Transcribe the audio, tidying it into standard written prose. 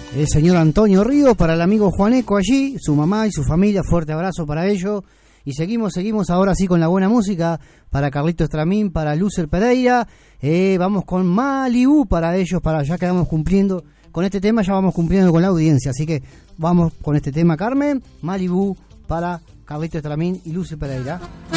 el señor Antonio Ríos, para el amigo Juaneco allí, su mamá y su familia, fuerte abrazo para ellos. Y seguimos ahora sí con la buena música para Carlito Estramín, para Lucer Pereira. Vamos con Malibu para ellos, ya quedamos cumpliendo con este tema, ya vamos cumpliendo con la audiencia. Así que vamos con este tema, Carmen. Malibu para Carlito Estramín y Lucer Pereira.